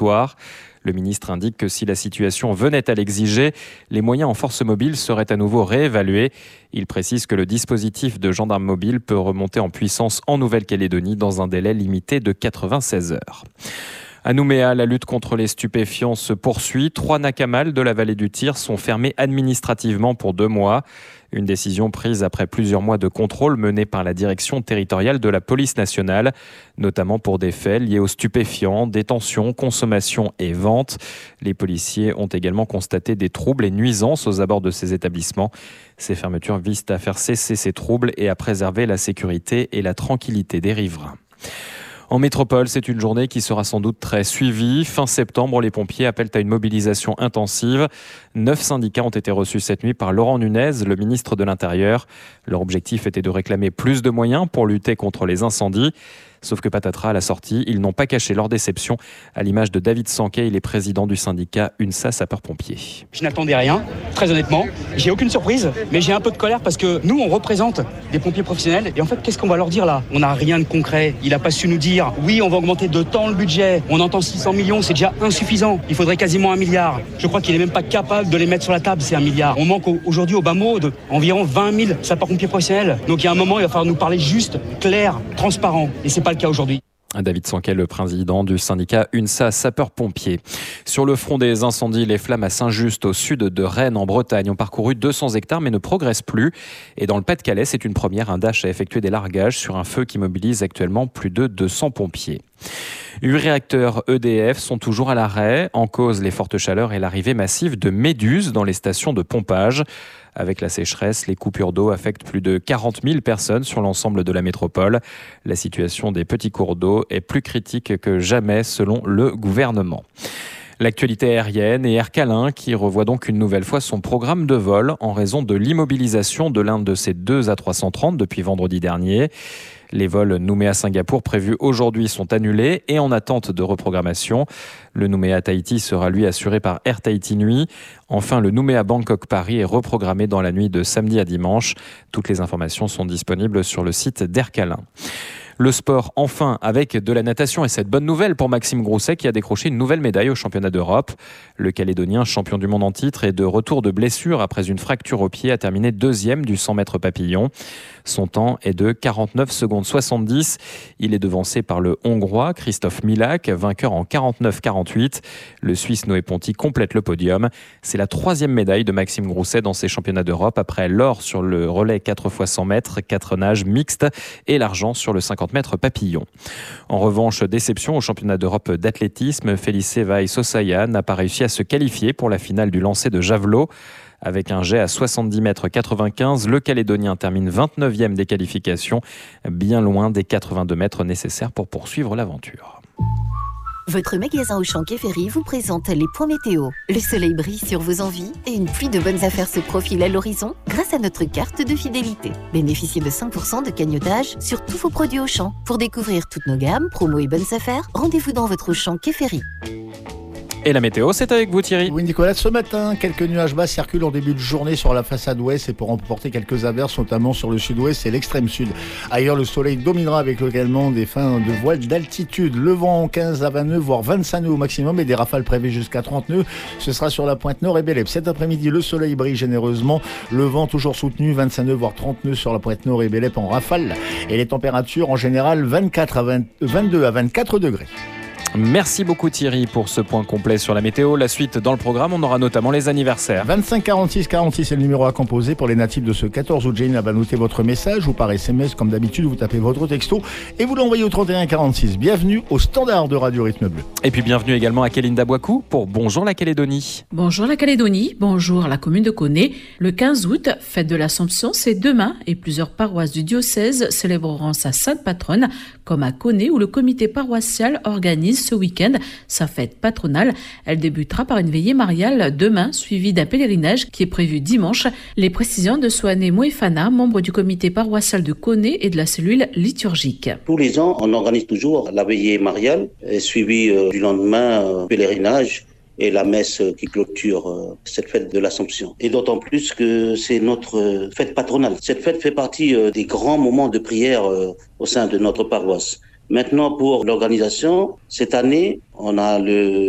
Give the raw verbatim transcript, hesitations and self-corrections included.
obligatoire. Le ministre indique que si la situation venait à l'exiger, les moyens en force mobile seraient à nouveau réévalués. Il précise que le dispositif de gendarme mobile peut remonter en puissance en Nouvelle-Calédonie dans un délai limité de quatre-vingt-seize heures. À Nouméa, la lutte contre les stupéfiants se poursuit. Trois nakamal de la vallée du Tyr sont fermés administrativement pour deux mois. Une décision prise après plusieurs mois de contrôle menés par la direction territoriale de la police nationale, notamment pour des faits liés aux stupéfiants, détention, consommation et vente. Les policiers ont également constaté des troubles et nuisances aux abords de ces établissements. Ces fermetures visent à faire cesser ces troubles et à préserver la sécurité et la tranquillité des riverains. En métropole, c'est une journée qui sera sans doute très suivie. Fin septembre, les pompiers appellent à une mobilisation intensive. Neuf syndicats ont été reçus cette nuit par Laurent Nunez, le ministre de l'Intérieur. Leur objectif était de réclamer plus de moyens pour lutter contre les incendies. Sauf que patatras, à la sortie, ils n'ont pas caché leur déception, à l'image de David Sanquet, il est président du syndicat UNSA Sapeurs-Pompiers. Je n'attendais rien, très honnêtement. J'ai aucune surprise, mais j'ai un peu de colère parce que nous, on représente des pompiers professionnels. Et en fait, qu'est-ce qu'on va leur dire là ? On n'a rien de concret. Il n'a pas su nous dire, oui, on va augmenter de temps le budget. On entend six cents millions, c'est déjà insuffisant. Il faudrait quasiment un milliard. Je crois qu'il n'est même pas capable de les mettre sur la table, c'est un milliard. On manque aujourd'hui au bas mot d'environ vingt mille sapeurs-pompiers professionnels. Donc il y a un moment, il va falloir nous parler juste, clair, transparent. Et c'est pas le cas aujourd'hui. David Sanquet, le président du syndicat UNSA Sapeurs-Pompiers. Sur le front des incendies, les flammes à Saint-Just, au sud de Rennes, en Bretagne, ont parcouru deux cents hectares mais ne progressent plus. Et dans le Pas-de-Calais, c'est une première. Un Dash a effectué des largages sur un feu qui mobilise actuellement plus de deux cents pompiers. Huit réacteurs E D F sont toujours à l'arrêt. En cause, les fortes chaleurs et l'arrivée massive de méduses dans les stations de pompage. Avec la sécheresse, les coupures d'eau affectent plus de quarante mille personnes sur l'ensemble de la métropole. La situation des petits cours d'eau est plus critique que jamais selon le gouvernement. L'actualité aérienne et Air Calin qui revoit donc une nouvelle fois son programme de vol en raison de l'immobilisation de l'un de ses deux A trois cent trente depuis vendredi dernier. Les vols Nouméa-Singapour prévus aujourd'hui sont annulés et en attente de reprogrammation. Le Nouméa-Tahiti sera lui assuré par Air Tahiti Nuit. Enfin, le Nouméa-Bangkok-Paris est reprogrammé dans la nuit de samedi à dimanche. Toutes les informations sont disponibles sur le site d'Air Calin. Le sport, enfin, avec de la natation et cette bonne nouvelle pour Maxime Grousset qui a décroché une nouvelle médaille au championnat d'Europe. Le Calédonien, champion du monde en titre et de retour de blessure après une fracture au pied, a terminé deuxième du cent mètres papillon. Son temps est de quarante-neuf secondes soixante-dix. Il est devancé par le Hongrois Christophe Milak, vainqueur en quarante-neuf quarante-huit. Le Suisse Noé Ponty complète le podium. C'est la troisième médaille de Maxime Grousset dans ces championnats d'Europe après l'or sur le relais quatre fois cent mètres, quatre nages mixtes et l'argent sur le cinquante mètres papillon. En revanche, déception au championnat d'Europe d'athlétisme, Félice Vaille-Sosaya n'a pas réussi à se qualifier pour la finale du lancer de javelot. Avec un jet à soixante-dix mètres quatre-vingt-quinze, le Calédonien termine vingt-neuvième des qualifications, bien loin des quatre-vingt-deux mètres nécessaires pour poursuivre l'aventure. Votre magasin Auchan Quai Ferry vous présente les points météo. Le soleil brille sur vos envies et une pluie de bonnes affaires se profile à l'horizon grâce à notre carte de fidélité. Bénéficiez de cinq pour cent de cagnotage sur tous vos produits Auchan. Pour découvrir toutes nos gammes, promos et bonnes affaires, rendez-vous dans votre Auchan Quai Ferry. Et la météo, c'est avec vous Thierry. Oui Nicolas, ce matin, quelques nuages bas circulent en début de journée sur la façade ouest et pourront emporter quelques averses, notamment sur le sud-ouest et l'extrême sud. Ailleurs, le soleil dominera avec localement des fins de voile d'altitude. Le vent en quinze à vingt nœuds, voire vingt-cinq nœuds au maximum et des rafales prévues jusqu'à trente nœuds. Ce sera sur la pointe nord et Bélep. Cet après-midi, le soleil brille généreusement. Le vent toujours soutenu, vingt-cinq nœuds, voire trente nœuds sur la pointe nord et Bélep en rafale. Et les températures en général vingt-quatre à vingt, vingt-deux à vingt-quatre degrés. Merci beaucoup Thierry pour ce point complet sur la météo. La suite dans le programme, on aura notamment les anniversaires. vingt-cinq quarante-six quarante-six est le numéro à composer pour les natifs de ce quatorze août. Jane va noter votre message ou par S M S comme d'habitude, vous tapez votre texto et vous l'envoyez au trente et un quarante-six. Bienvenue au standard de Radio Rythme Bleu. Et puis bienvenue également à Kélinda Boikou pour Bonjour la Calédonie. Bonjour la Calédonie, bonjour la commune de Koné. Le quinze août, fête de l'Assomption, c'est demain et plusieurs paroisses du diocèse célébreront sa sainte patronne, comme à Koné où le comité paroissial organise ce week-end sa fête patronale. Elle débutera par une veillée mariale demain, suivie d'un pèlerinage qui est prévu dimanche. Les précisions de Soane Moefana, membre du comité paroissial de Koné et de la cellule liturgique. Tous les ans, on organise toujours la veillée mariale, suivie euh, du lendemain euh, pèlerinage et la messe qui clôture euh, cette fête de l'Assomption. Et d'autant plus que c'est notre euh, fête patronale. Cette fête fait partie euh, des grands moments de prière euh, au sein de notre paroisse. Maintenant, pour l'organisation, cette année, on a le